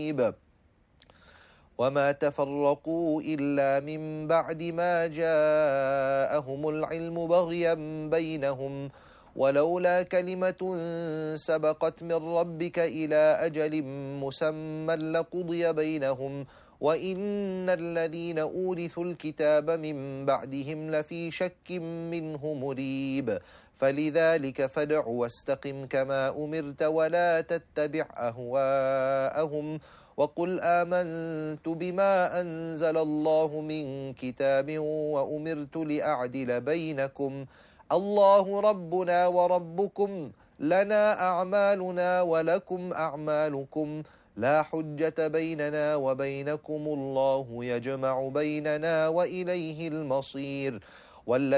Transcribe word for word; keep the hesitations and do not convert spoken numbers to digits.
منيب وما تفرقوا إلا من بعد ما جاءهم العلم بغيا بينهم ولولا كلمة سبقت من ربك إلى أجل مسمى لقضي بينهم وإن الذين أورثوا الكتاب من بعدهم لفي شك منه مريب فلذلك فادع واستقم كما أمرت ولا تتبع أهواءهم وقل آمنت بما أنزل الله من كتاب وأمرت لأعدل بينكم الله ربنا وربكم لنا أعمالنا ولكم أعمالكم لا حجة بيننا وبينكم الله يجمع بيننا وإليه المصير